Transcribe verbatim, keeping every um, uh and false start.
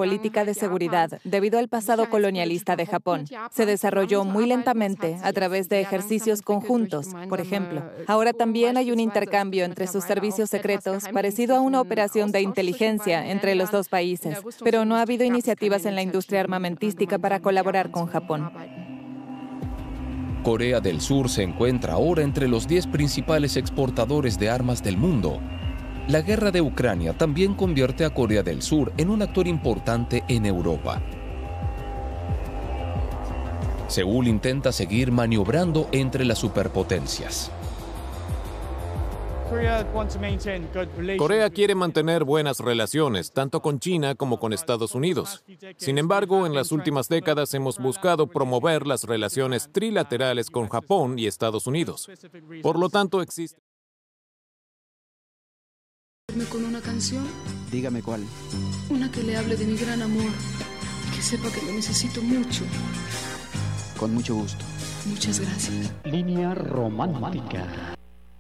política de seguridad debido al pasado colonialista de Japón. Se desarrolló muy lentamente a través de ejercicios conjuntos, por ejemplo. Ahora también hay un intercambio entre sus servicios secretos parecido a una operación de inteligencia entre los dos países, pero no ha habido iniciativas en la industria armamentística para colaborar con Japón. Corea del Sur se encuentra ahora entre los diez principales exportadores de armas del mundo. La guerra de Ucrania también convierte a Corea del Sur en un actor importante en Europa. Seúl intenta seguir maniobrando entre las superpotencias. Corea quiere mantener buenas relaciones, tanto con China como con Estados Unidos. Sin embargo, en las últimas décadas hemos buscado promover las relaciones trilaterales con Japón y Estados Unidos. Por lo tanto, existe... ¿Con una canción? Dígame cuál. Una que le hable de mi gran amor. Que sepa que lo necesito mucho. Con mucho gusto. Muchas gracias. Línea romántica.